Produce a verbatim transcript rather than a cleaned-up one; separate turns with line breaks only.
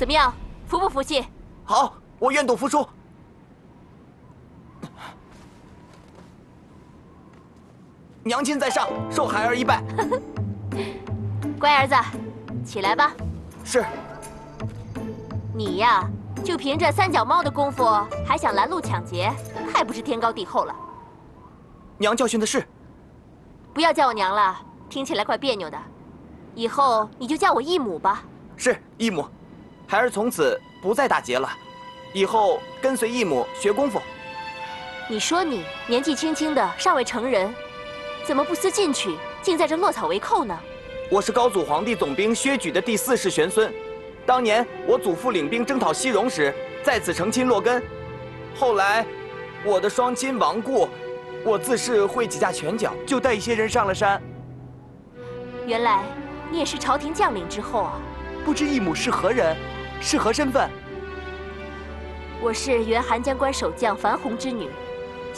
怎么样，服不服气？
好，我愿赌服输。娘亲在上，受孩儿一拜。
乖儿子，起来吧。
是。
你呀，就凭着三脚猫的功夫，还想拦路抢劫，太不知天高地厚了。
娘教训的是。
不要叫我娘了，听起来怪别扭的。以后你就叫我义母吧。
是义母，孩儿从此不再打劫了，以后跟随义母学功夫。
你说你年纪轻轻的，尚未成人，怎么不思进取，竟在这落草为寇呢？
我是高祖皇帝总兵薛举的第四世玄孙，当年我祖父领兵征讨西戎时，在此成亲落根。后来，我的双亲亡故，我自是会几架拳脚，就带一些人上了山。
原来你也是朝廷将领之后啊！
不知义母是何人，是何身份？
我是原函江关守将樊红之女。